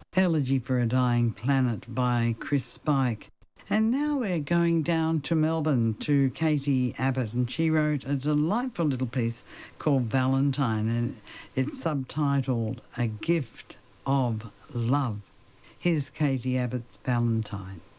Elegy for a Dying Planet by Chris Spike. And now we're going down to Melbourne to Katie Abbott, and she wrote a delightful little piece called Valentine, and it's subtitled A Gift of Love. Here's Katie Abbott's Valentine.